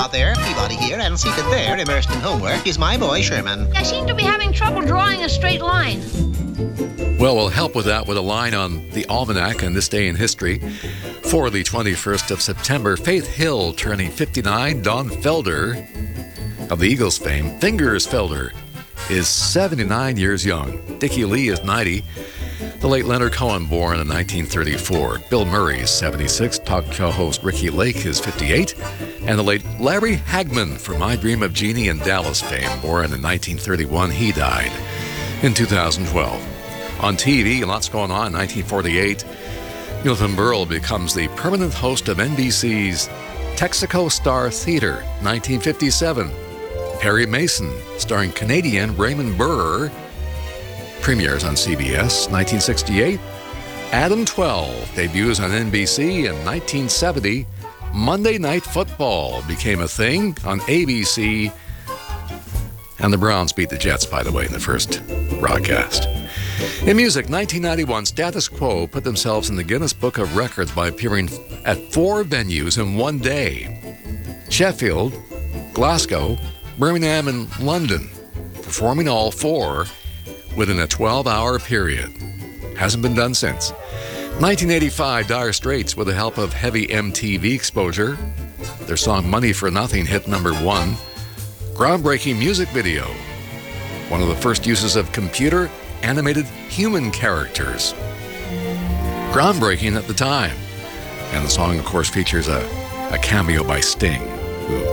there, Peabody here, and seated there, immersed in homework, is my boy Sherman. I seem to be having trouble drawing a straight line. Well, we'll help with that with a line on the almanac on this day in history. For the 21st of September, Faith Hill turning 59, Don Felder of the Eagles fame, Fingers Felder, is 79 years young. Dickie Lee is 90. The late Leonard Cohen, born in 1934. Bill Murray is 76. Talk show host Ricky Lake is 58. And the late Larry Hagman from I Dream of Jeannie and Dallas fame, born in 1931. He died in 2012. On TV, lots going on. 1948, Milton Berle becomes the permanent host of NBC's Texaco Star Theater. 1957, Perry Mason, starring Canadian Raymond Burr, premieres on CBS. 1968, Adam 12 debuts on NBC. In 1970, Monday Night Football became a thing on ABC. And the Browns beat the Jets, by the way, in the first broadcast. In music, 1991, Status Quo put themselves in the Guinness Book of Records by appearing at 4 venues in one day: Sheffield, Glasgow, Birmingham, and London, performing all 4 within a 12-hour period. Hasn't been done since. 1985, Dire Straits, with the help of heavy MTV exposure, their song Money for Nothing hit number 1. Groundbreaking music video, one of the first uses of computer-animated human characters. Groundbreaking at the time. And the song, of course, features a cameo by Sting, who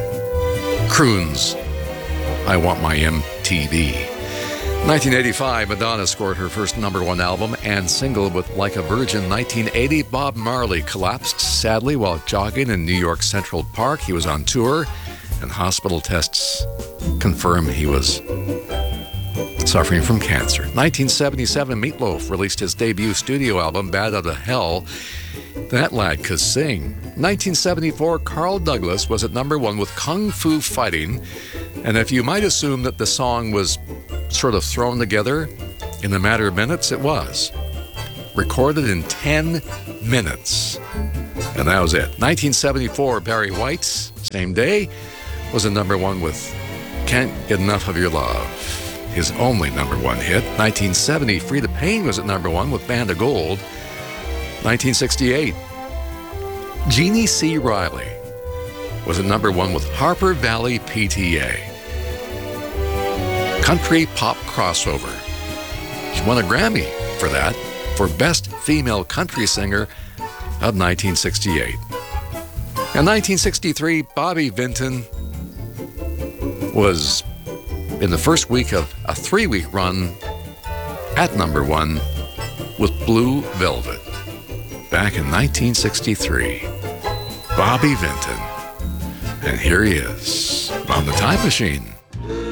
croons, "I Want My MTV." 1985, Madonna scored her first number 1 album and single with Like a Virgin. 1980, Bob Marley collapsed sadly while jogging in New York Central Park. He was on tour, and hospital tests confirm he was suffering from cancer. 1977, Meatloaf released his debut studio album, Bad Outta Hell. That lad could sing. 1974, Carl Douglas was at number 1 with Kung Fu Fighting. And if you might assume that the song was sort of thrown together in a matter of minutes, it was. Recorded in 10 minutes. And that was it. 1974, Barry White's, same day, was at number 1 with Can't Get Enough of Your Love, his only number 1 hit. 1970, Frida Payne was at number 1 with Band of Gold. 1968, Jeannie C. Riley was at number 1 with Harper Valley PTA. Country pop crossover. She won a Grammy for that, for Best Female Country Singer of 1968. In 1963, Bobby Vinton was in the first week of a 3-week run at number 1 with Blue Velvet. Back in 1963, Bobby Vinton. And here he is on the Time Machine.